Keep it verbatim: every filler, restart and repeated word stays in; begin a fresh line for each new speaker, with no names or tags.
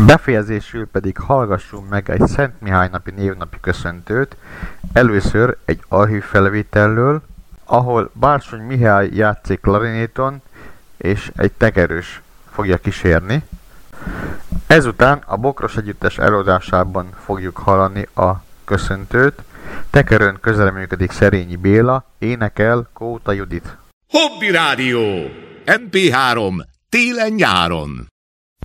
Befejezésül pedig hallgassunk meg egy Szent Mihály napi névnapi köszöntőt, először egy archív felvételről, ahol Bársony Mihály játszik klarinéton, és egy tekerős fogja kísérni. Ezután a Bokros Együttes előadásában fogjuk hallani a köszöntőt. Tekerőn közreműködik Szerényi Béla, énekel Kóta Judit.
Hobby Rádió! em pé három télen-nyáron.